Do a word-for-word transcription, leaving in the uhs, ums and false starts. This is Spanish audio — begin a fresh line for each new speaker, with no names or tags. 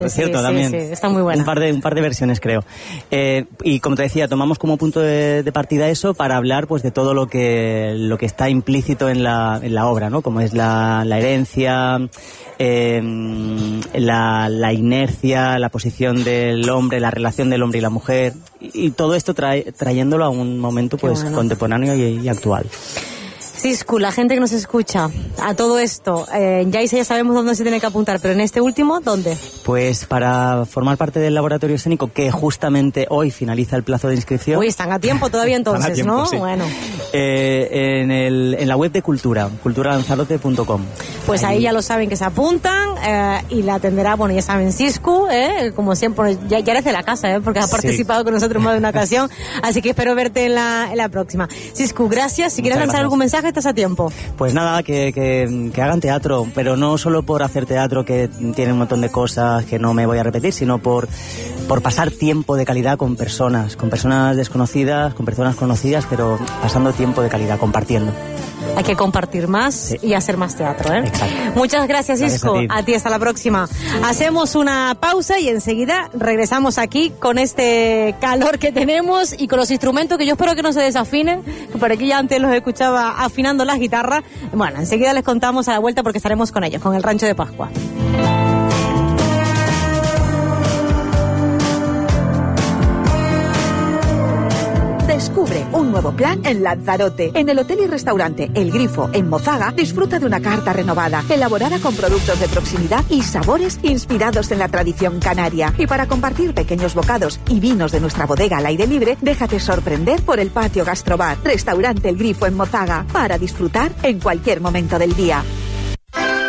Es cierto,
sí,
también.
Sí, sí, está muy buena.
Un par de, un par de versiones, creo. Eh, y como te decía, tomamos como punto de, de partida eso para hablar pues de todo lo que lo que está implícito en la, en la obra, ¿no? Como es la, la herencia, eh, la, la inercia, la posición del hombre, la relación del hombre y la mujer, y, y todo esto trae, trayéndolo a un momento pues bueno. contemporáneo y, y actual.
Cisco, la gente que nos escucha, a todo esto, eh, ya ya sabemos dónde se tiene que apuntar, pero en este último, ¿dónde?
Pues para formar parte del laboratorio escénico, que justamente hoy finaliza el plazo de inscripción.
Uy, están a tiempo todavía entonces,
tiempo,
¿no?
Sí.
Bueno.
Eh, en, el, en la web de Cultura, cultura lanzarote punto com.
Pues ahí, ahí ya lo saben que se apuntan eh, y la atenderá, bueno, ya saben, Cisco, eh, como siempre, ya, ya eres de la casa, eh, porque has participado sí. con nosotros más de una ocasión, así que espero verte en la, en la próxima. Cisco, gracias. Si Muchas quieres lanzar gracias. algún mensaje, estás a tiempo.
Pues nada, que, que, que hagan teatro, pero no solo por hacer teatro, que tiene un montón de cosas que no me voy a repetir, sino por, por pasar tiempo de calidad con personas, con personas desconocidas, con personas conocidas, pero pasando tiempo de calidad, compartiendo.
Hay que compartir más sí. y hacer más teatro, ¿eh?
Exacto.
Muchas gracias, Cisco. A ti. a ti, hasta la próxima. Hacemos una pausa y enseguida regresamos aquí con este calor que tenemos y con los instrumentos que yo espero que no se desafinen, que por aquí ya antes los escuchaba afinando las guitarras. Bueno, enseguida les contamos a la vuelta porque estaremos con ellos, con el Rancho de Pascua.
Descubre un nuevo plan en Lanzarote. En el hotel y restaurante El Grifo, en Mozaga, disfruta de una carta renovada, elaborada con productos de proximidad y sabores inspirados en la tradición canaria. Y para compartir pequeños bocados y vinos de nuestra bodega al aire libre, déjate sorprender por el patio Gastrobar. Restaurante El Grifo en Mozaga, para disfrutar en cualquier momento del día.